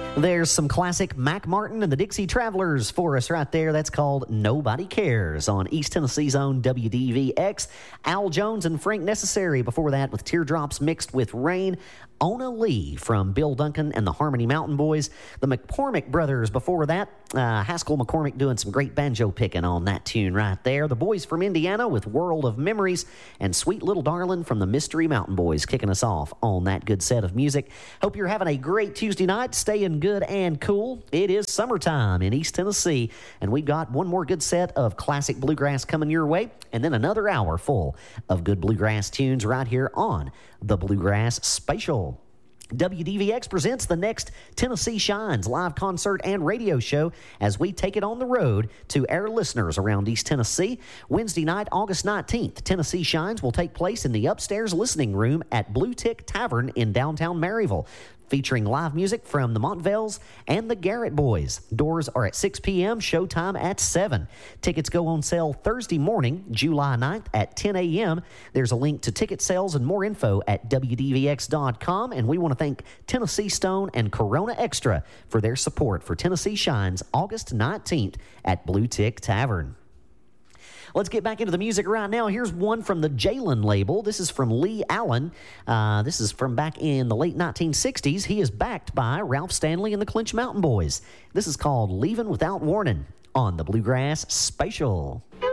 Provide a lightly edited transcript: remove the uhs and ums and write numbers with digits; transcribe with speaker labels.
Speaker 1: There's some classic Mac Martin and the Dixie Travelers for us right there. That's called Nobody Cares on East Tennessee's own WDVX. Al Jones and Frank Necessary before that with Teardrops Mixed with Rain. Ona Lee from Bill Duncan and the Harmony Mountain Boys. The McCormick Brothers before that. Haskell McCormick doing some great banjo picking on that tune right there. The Boys from Indiana with World of Memories. And Sweet Little Darlin' from the Mystery Mountain Boys kicking us off on that good set of music. Hope you're having a great Tuesday night, staying good and cool. It is summertime in East Tennessee, and we've got one more good set of classic bluegrass coming your way, and then another hour full of good bluegrass tunes right here on the Bluegrass Spatial. WDVX presents the next Tennessee Shines live concert and radio show as we take it on the road to our listeners around East Tennessee. Wednesday night, August 19th, Tennessee Shines will take place in the upstairs listening room at Blue Tick Tavern in downtown Maryville, featuring live music from the Montvales and the Garrett Boys. Doors are at 6 p.m., showtime at 7. Tickets go on sale Thursday morning, July 9th at 10 a.m. There's a link to ticket sales and more info at WDVX.com, and we want to thank Tennessee Stone and Corona Extra for their support for Tennessee Shines August 19th at Blue Tick Tavern. Let's get back into the music right now. Here's one from the Jalen label. This is from Lee Allen. This is from back in the late 1960s. He is backed by Ralph Stanley and the Clinch Mountain Boys. This is called Leavin' Without Warning on the Bluegrass Spatial.